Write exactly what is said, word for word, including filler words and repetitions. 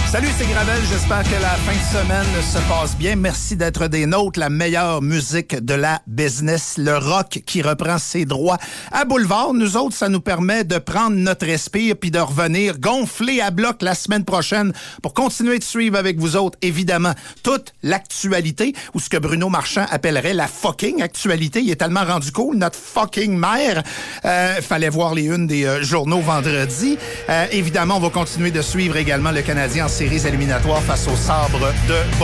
Salut, c'est Gravel. J'espère que la fin de semaine se passe bien. Merci d'être des nôtres. La meilleure musique de la business, le rock qui reprend ses droits à Boulevard. Nous autres, ça nous permet de prendre notre respire puis de revenir gonfler à bloc la semaine prochaine pour continuer de suivre avec vous autres, évidemment, toute l'actualité ou ce que Bruno Marchand appellerait la fucking actualité. Il est tellement rendu cool, notre fucking mère. Euh, fallait voir les unes des euh, journaux vendredi. Euh, évidemment, on va continuer de suivre également le Canadien en séries éliminatoires face au Sabre de